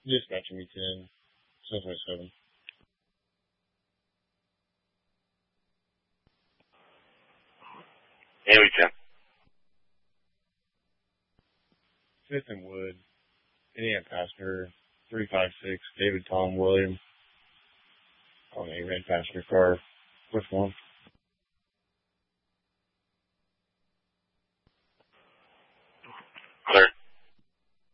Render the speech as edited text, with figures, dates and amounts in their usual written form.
Dispatching me 10, 727. Yeah, we can. Fifth and Wood, Indiana passenger, 356, David Tom Williams, on a red passenger car. Which one?